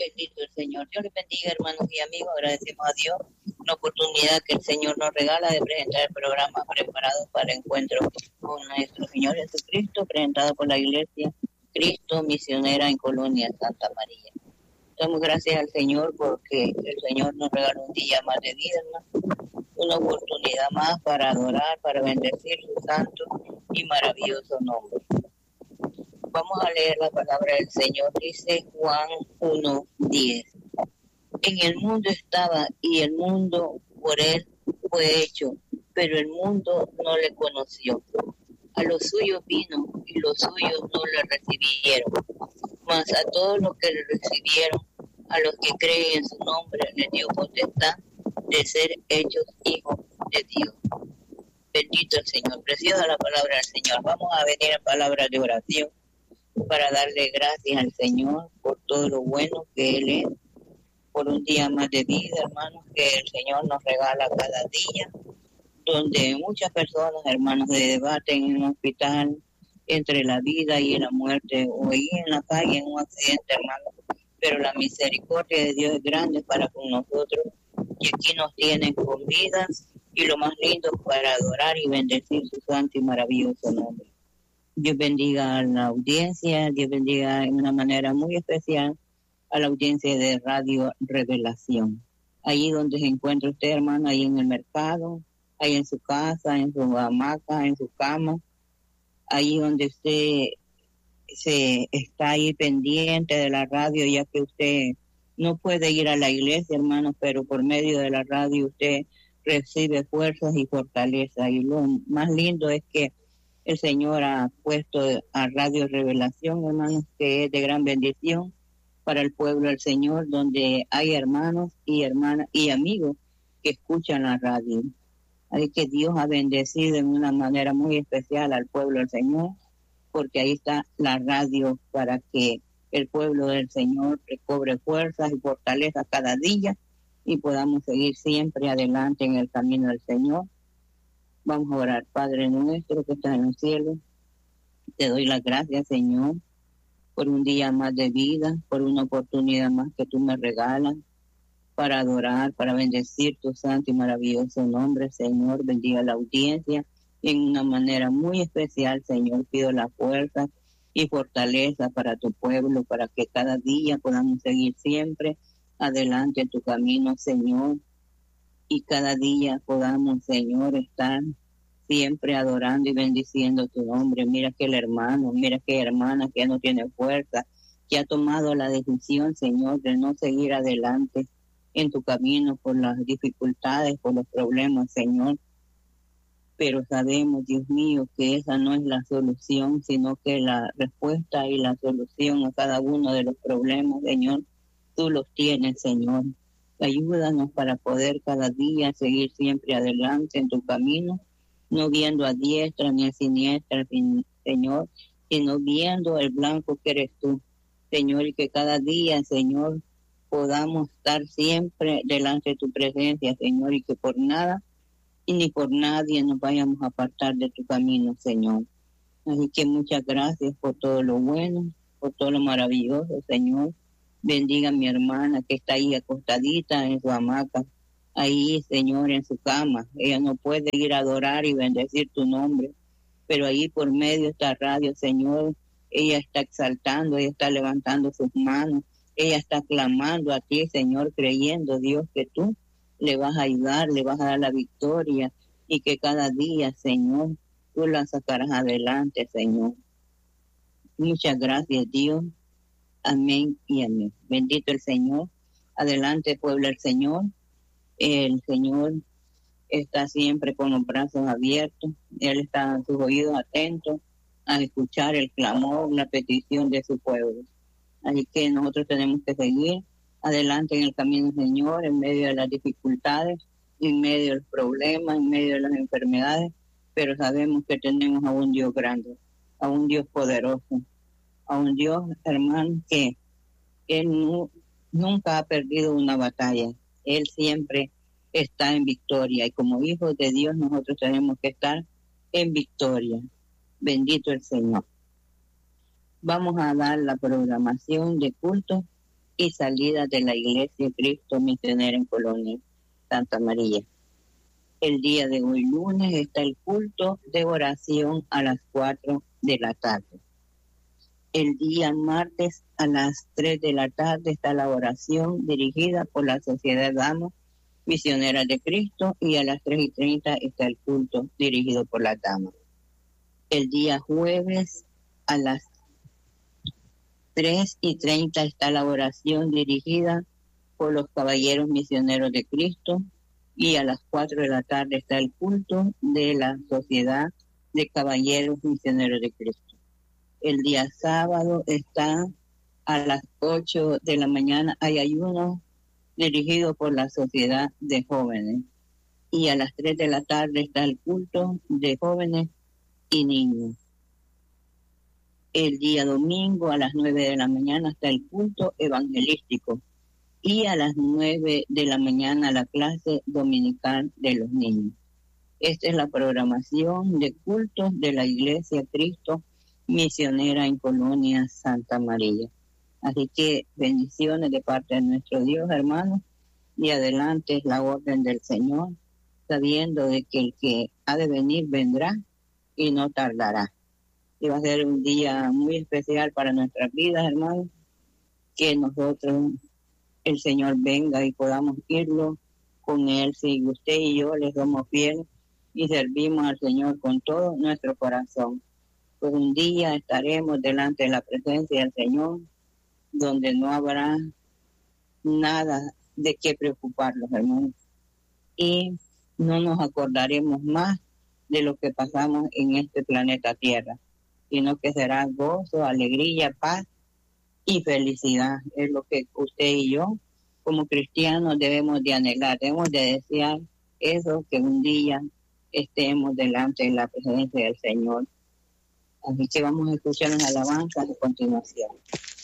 Bendito el Señor. Dios les bendiga, hermanos y amigos. Agradecemos a Dios la oportunidad que el Señor nos regala de presentar el programa preparado para el encuentro con nuestro Señor Jesucristo, presentado por la Iglesia Cristo Misionera en Colonia Santa María. Damos gracias al Señor porque el Señor nos regala un día más de vida, hermano, una oportunidad más para adorar, para bendecir su santo y maravilloso nombre. Vamos a leer la palabra del Señor. Dice Juan 1:10. En el mundo estaba y el mundo por él fue hecho, pero el mundo no le conoció. A los suyos vino y los suyos no le recibieron. Mas a todos los que le recibieron, a los que creen en su nombre, les dio potestad de ser hechos hijos de Dios. Bendito el Señor. Preciosa la palabra del Señor. Vamos a venir a palabras de oración para darle gracias al Señor por todo lo bueno que Él es, por un día más de vida, hermanos, que el Señor nos regala cada día, donde muchas personas, hermanos, se debaten en un hospital entre la vida y la muerte, o ahí en la calle, en un accidente, hermanos, pero la misericordia de Dios es grande para con nosotros, y aquí nos tienen con vida, y lo más lindo para adorar y bendecir su santo y maravilloso nombre. Dios bendiga a la audiencia, Dios bendiga en una manera muy especial a la audiencia de Radio Revelación. Ahí donde se encuentra usted, hermano, ahí en el mercado, ahí en su casa, en su hamaca, en su cama, ahí donde usted se está ahí pendiente de la radio, ya que usted no puede ir a la iglesia, hermano, pero por medio de la radio usted recibe fuerzas y fortaleza. Y lo más lindo es que el Señor ha puesto a Radio Revelación, hermanos, que es de gran bendición para el pueblo del Señor, donde hay hermanos y hermanas y amigos que escuchan la radio. Así que Dios ha bendecido en una manera muy especial al pueblo del Señor, porque ahí está la radio para que el pueblo del Señor recobre fuerzas y fortaleza cada día y podamos seguir siempre adelante en el camino del Señor. Vamos a orar. Padre nuestro que estás en el cielo, te doy las gracias, Señor, por un día más de vida, por una oportunidad más que tú me regalas para adorar, para bendecir tu santo y maravilloso nombre, Señor. Bendiga la audiencia en una manera muy especial, Señor. Pido la fuerza y fortaleza para tu pueblo, para que cada día podamos seguir siempre adelante en tu camino, Señor. Y cada día podamos, Señor, estar siempre adorando y bendiciendo tu nombre. Mira que el hermano, mira que hermana que no tiene fuerza, que ha tomado la decisión, Señor, de no seguir adelante en tu camino por las dificultades, por los problemas, Señor. Pero sabemos, Dios mío, que esa no es la solución, sino que la respuesta y la solución a cada uno de los problemas, Señor, tú los tienes, Señor. Ayúdanos para poder cada día seguir siempre adelante en tu camino, no viendo a diestra ni a siniestra, Señor, sino viendo el blanco que eres tú, Señor, y que cada día, Señor, podamos estar siempre delante de tu presencia, Señor, y que por nada y ni por nadie nos vayamos a apartar de tu camino, Señor. Así que muchas gracias por todo lo bueno, por todo lo maravilloso, Señor. Bendiga a mi hermana que está ahí acostadita en su hamaca, ahí, Señor, en su cama. Ella no puede ir a adorar y bendecir tu nombre, pero ahí por medio de esta radio, Señor, ella está exaltando, ella está levantando sus manos, ella está clamando a ti, Señor, creyendo, Dios, que tú le vas a ayudar, le vas a dar la victoria y que cada día, Señor, tú la sacarás adelante, Señor. Muchas gracias, Dios. Amén y amén. Bendito el Señor. Adelante, pueblo del Señor. El Señor está siempre con los brazos abiertos. Él está en sus oídos atentos a escuchar el clamor, la petición de su pueblo. Así que nosotros tenemos que seguir adelante en el camino del Señor, en medio de las dificultades, en medio de los problemas, en medio de las enfermedades, pero sabemos que tenemos a un Dios grande, a un Dios poderoso, a un Dios, hermano, que Él nunca ha perdido una batalla. Él siempre está en victoria y como hijos de Dios nosotros tenemos que estar en victoria. Bendito el Señor. Vamos a dar la programación de culto y salida de la Iglesia Cristo Misionera en Colonia Santa María. El día de hoy lunes está el culto de oración a las 4 de la tarde. El día martes a las 3 de la tarde está la oración dirigida por la Sociedad Damas Misioneras de Cristo, y a las 3:30 está el culto dirigido por la Damas. El día jueves a las 3:30 está la oración dirigida por los Caballeros Misioneros de Cristo, y a las 4 de la tarde está el culto de la Sociedad de Caballeros Misioneros de Cristo. El día sábado está a las 8 de la mañana, hay ayuno dirigido por la Sociedad de Jóvenes, y a las 3 de la tarde está el culto de jóvenes y niños. El día domingo a las 9 de la mañana está el culto evangelístico, y a las 9 de la mañana la clase dominical de los niños. Esta es la programación de cultos de la Iglesia Cristo Misionera en Colonia Santa María. Así que bendiciones de parte de nuestro Dios, hermanos, y adelante es la orden del Señor, sabiendo de que el que ha de venir vendrá y no tardará. Y va a ser un día muy especial para nuestras vidas, hermanos, que nosotros, el Señor venga y podamos irlo con Él. Si usted y yo le somos fieles y servimos al Señor con todo nuestro corazón, pues un día estaremos delante de la presencia del Señor, donde no habrá nada de qué preocuparnos, hermanos. Y no nos acordaremos más de lo que pasamos en este planeta Tierra, sino que será gozo, alegría, paz y felicidad. Es lo que usted y yo, como cristianos, debemos de anhelar, debemos de desear eso, que un día estemos delante de la presencia del Señor. Así que vamos a escuchar las alabanzas a continuación.